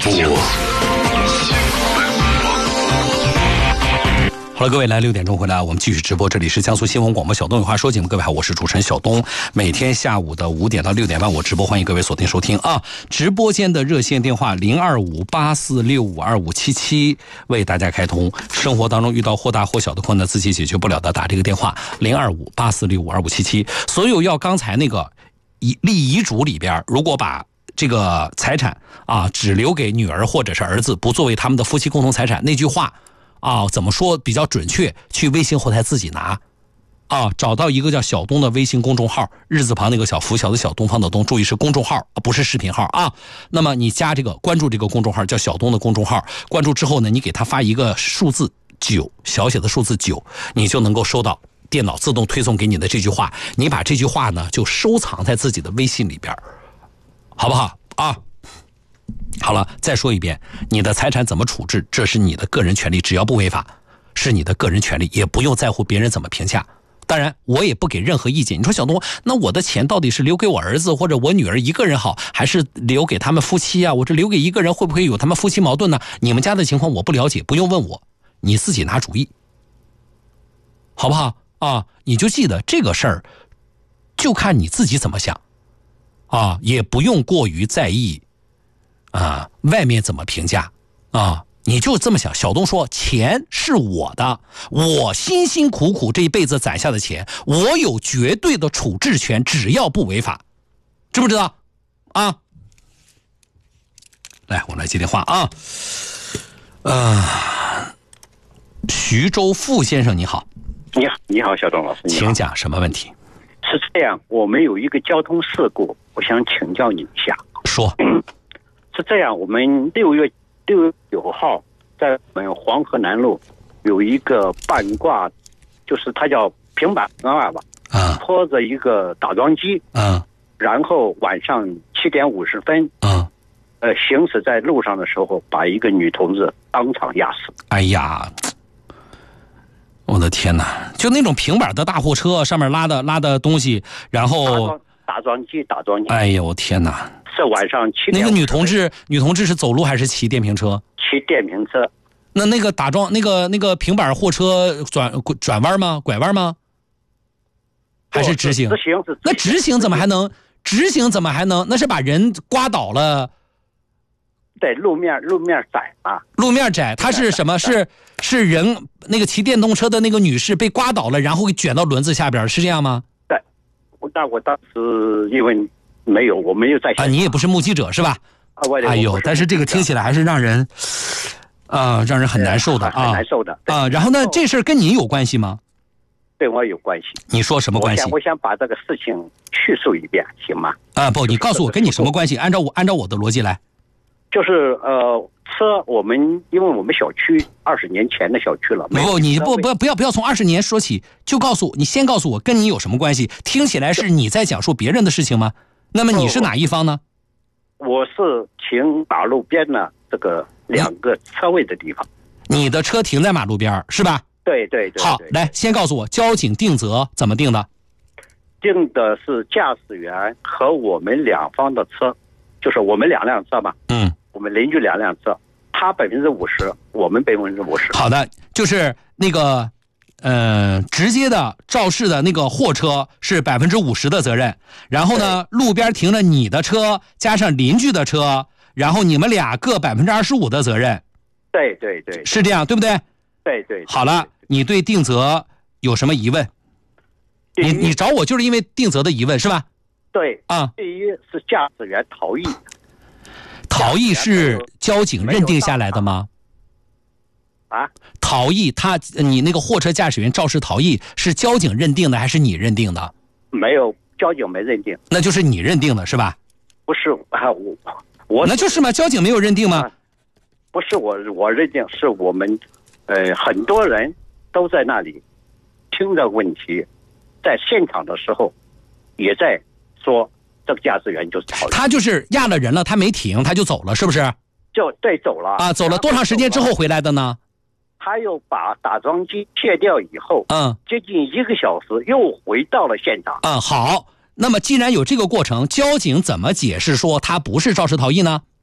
好了，各位，来6点钟回来，我们继续直播。这里是江苏新闻广播小东有话说节目，各位好，我是主持人小东。每天下午的5点到6点半，我直播，欢迎各位锁定收听啊！直播间的热线电话02584652577为大家开通。生活当中遇到或大或小的困难，自己解决不了的，打这个电话02584652577。所有要刚才那个立遗嘱里边，如果把这个财产啊只留给女儿或者是儿子，不作为他们的夫妻共同财产，那句话啊，怎么说比较准确？去微信后台自己拿，啊，找到一个叫小东的微信公众号，日字旁那个小拂晓的小，东方的东，注意是公众号，不是视频号啊。那么你加这个，关注这个公众号，叫小东的公众号。关注之后呢，你给他发一个数字9，小写的数字9，你就能够收到电脑自动推送给你的这句话。你把这句话呢，就收藏在自己的微信里边，好不好啊？好了，再说一遍，你的财产怎么处置，这是你的个人权利，只要不违法，是你的个人权利，也不用在乎别人怎么评价。当然，我也不给任何意见。你说小东，那我的钱到底是留给我儿子或者我女儿一个人好，还是留给他们夫妻啊？我这留给一个人会不会有他们夫妻矛盾呢？你们家的情况我不了解，不用问我，你自己拿主意，好不好啊？你就记得这个事儿，就看你自己怎么想啊，也不用过于在意啊，外面怎么评价啊？你就这么想。小东说，钱是我的，我辛辛苦苦这一辈子攒下的钱，我有绝对的处置权，只要不违法，知不知道啊？来，我们来接电话啊。徐州傅先生你好。 你好，小东老师， 请讲，什么问题？ 是这样，我们有一个交通事故，我想请教你一下。 说。 是这样，我们6月9号在我们黄河南路有一个半挂，就是它叫平板吧，拖着一个打桩机，然后晚上7点50分，行驶在路上的时候，把一个女同志当场压死。 哎呀，我的天哪！就那种平板的大货车上面拉的东西，然后打桩机。 哎呦，天哪！ 是晚上7点。 那个女同志是走路还是骑电瓶车？ 骑电瓶车。 那个打桩那个平板货车转弯吗？拐弯吗？还是直行？那直行怎么还能？那是把人刮倒了。 对，路面窄啊。路面窄， 它是什么？是人那个骑电动车的那个女士被刮倒了，然后给卷到轮子下边，是这样吗？ 对，我当时因为我没有在现场。 你也不是目击者是吧？哎呦，但是这个听起来还是让人很难受的啊， 很难受的啊。然后呢，这事跟你有关系吗？ 对我有关系。 你说什么关系？ 我想把这个事情叙述一遍，行吗？ 不，你告诉我跟你什么关系？按照我的逻辑来。 就是车，因为我们小区20年前的小区了。 不，你不要从20年说起，就先告诉我跟你有什么关系？听起来是你在讲述别人的事情吗？那么你是哪一方呢？ 我是停马路边的这个2个车位的地方。 你的车停在马路边是吧？ 对。 好，来，先告诉我交警定责怎么定的？ 定的是驾驶员和我们两方的车，就是我们2辆车嘛。我们邻居2辆车，他50%，我们50%。 好的，就是那个直接的肇事的那个货车是50%的责任，然后呢，路边停了你的车加上邻居的车，然后你们俩各25%的责任。 对， 是这样，对不对？ 对。 好了，你对定责有什么疑问？你找我就是因为定责的疑问是吧？ 对啊。 第一是驾驶员逃逸。 逃逸是交警认定下来的吗？逃逸，你那个货车驾驶员肇事逃逸是交警认定的还是你认定的？ 没有，交警没认定。 那就是你认定的是吧？ 不是我那就是吗？交警没有认定吗？ 不是我认定，是我们很多人都在那里听着问题，在现场的时候也在说这个驾驶员就是逃逸。 他就是压了人了，他没停，他就走了，是不是？ 走了啊。 走了多长时间之后回来的呢？ 他又把打桩机卸掉以后，接近1个小时又回到了现场。 好，那么既然有这个过程，交警怎么解释说他不是肇事逃逸呢？